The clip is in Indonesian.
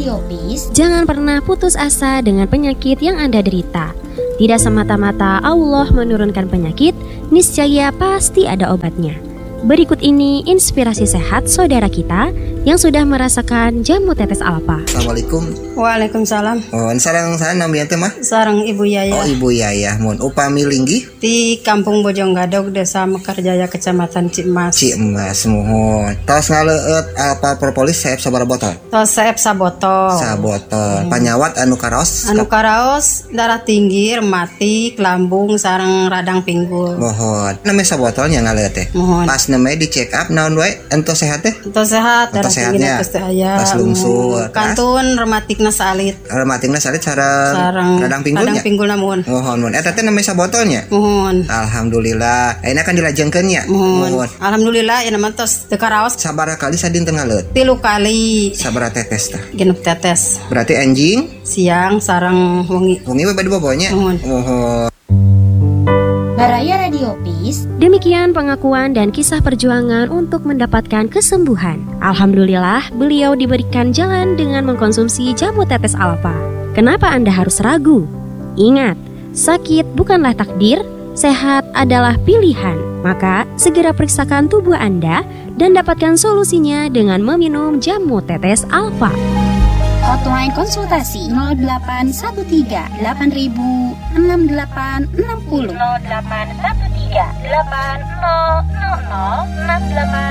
Radio Peace. Jangan pernah putus asa dengan penyakit yang Anda derita. Tidak semata-mata Allah menurunkan penyakit, niscaya pasti ada obatnya. Berikut ini inspirasi sehat saudara kita yang sudah merasakan jamu tetes alfa. Assalamualaikum. Waalaikumsalam. Sareng namanya teh mah? Sareng Ibu Yaya. Oh, Ibu Yaya. Mun upami linggih Di Kampung Bojonggadog, Desa Mekarjaya, Kecamatan Cimas. Cimas mohon. Tos ngaleueut alfa propolis saeb sabaraha botol? Tos saeb sabotol. Sabotol. Panyawat anu karaos? Anu karaos darah tinggi, rematik, lambung, sareng radang pinggul. Mohon. Namanya sabotolnya ngaleueut teh. Mohon. Pas namanya di check up naon wae ento sehat teh? Ento sehat, darah tinggi sehatnya. pasti aya. Tas lungsur. Kantun rematikna salit. Rematikna salit sareng radang pinggulnya. Radang pinggulna mohon. Mohon. Eta teh namanya sabotolnya? Mohon. Alhamdulillah. Ayeuna kan dilajengkeun nya. Mohon. Alhamdulillah ya nama tos teu karaos Sabaraha kali sadinten ngaleueut? 3 kali. Sabaraha tetes teh? Genep tetes. Berarti anjing Siang sareng wengi. wengi we bade bobonya. Mohon. Mohon. Baraya Radio Peace. Demikian pengakuan dan kisah perjuangan untuk mendapatkan kesembuhan. Alhamdulillah, beliau diberikan jalan dengan mengkonsumsi jamu tetes alfa. Kenapa Anda harus ragu? Ingat, sakit bukanlah takdir, sehat adalah pilihan. Maka, segera periksakan tubuh Anda dan dapatkan solusinya dengan meminum jamu tetes alfa. Hotline konsultasi 0813 8000 6860 0813 8000 6860.